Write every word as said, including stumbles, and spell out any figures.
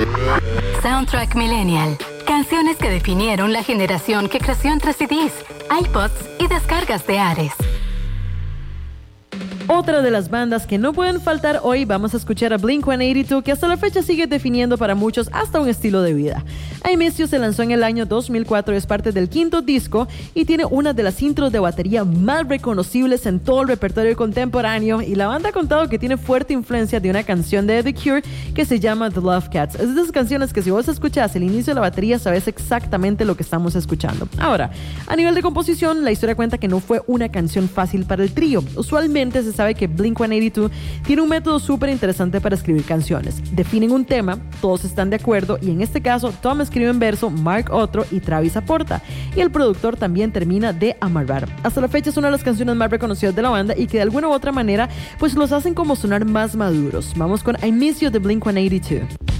Soundtrack Millennial. Canciones que definieron la generación que creció entre C Ds, iPods y descargas de Ares. Otra de las bandas que no pueden faltar hoy, vamos a escuchar a Blink ciento ochenta y dos, que hasta la fecha sigue definiendo para muchos hasta un estilo de vida. I Miss You se lanzó en el año dos mil cuatro, es parte del quinto disco y tiene una de las intros de batería más reconocibles en todo el repertorio contemporáneo, y la banda ha contado que tiene fuerte influencia de una canción de The Cure que se llama The Love Cats. Es de esas canciones que si vos escuchás el inicio de la batería sabes exactamente lo que estamos escuchando. Ahora, a nivel de composición, la historia cuenta que no fue una canción fácil para el trío. Usualmente se sabe que Blink ciento ochenta y dos tiene un método súper interesante para escribir canciones. Definen un tema, todos están de acuerdo, y en este caso Tom escribe en verso, Mark otro y Travis aporta, y el productor también termina de amarrar. Hasta la fecha es una de las canciones más reconocidas de la banda y que de alguna u otra manera pues los hacen como sonar más maduros. Vamos con I Miss You de Blink ciento ochenta y dos.